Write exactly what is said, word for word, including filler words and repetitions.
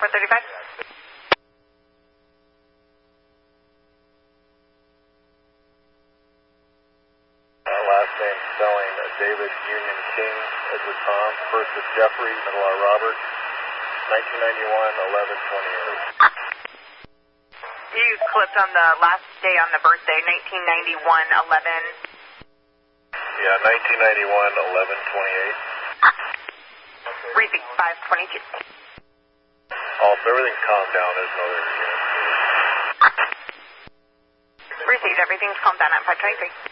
four thirty-five. Uh, last name spelling uh, David Union King, Edward Tom, first is Jeffrey, middle are Robert, nineteen ninety-one, eleven twenty-eight. You clipped on the last day on the birthday, nineteen ninety-one, eleven. Yeah, nineteen ninety-one, eleven twenty-eight. Receipt five twenty-two. Also, everything's calmed down. There's no other units. Receipt, everything's calmed down at five twenty-three.